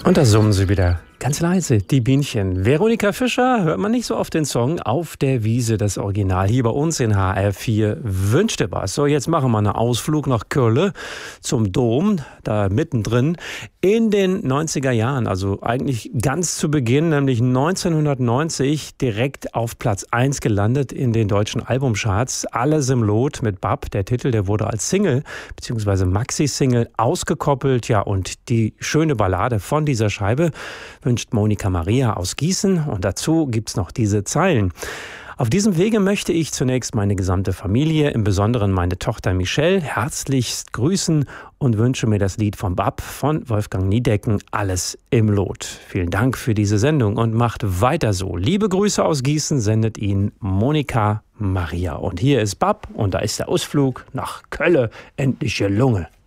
Und da summen sie wieder ganz leise, die Bienchen. Veronika Fischer hört man nicht so oft den Song Auf der Wiese, das Original. Hier bei uns in HR4 wünschte was. So, jetzt machen wir einen Ausflug nach Köln zum Dom, da mittendrin. In den 90er Jahren, also eigentlich ganz zu Beginn, nämlich 1990, direkt auf Platz 1 gelandet in den deutschen Albumcharts. Alles im Lot mit Bab. Der Titel, der wurde als Single bzw. Maxi-Single ausgekoppelt. Ja, und die schöne Ballade von dieser Scheibe wünscht Monika Maria aus Gießen, und dazu gibt's noch diese Zeilen. Auf diesem Wege möchte ich zunächst meine gesamte Familie, im Besonderen meine Tochter Michelle, herzlichst grüßen und wünsche mir das Lied von Bab von Wolfgang Niedecken, Alles im Lot. Vielen Dank für diese Sendung und macht weiter so. Liebe Grüße aus Gießen sendet Ihnen Monika Maria. Und hier ist Bab und da ist der Ausflug nach Köln endlich gelungen.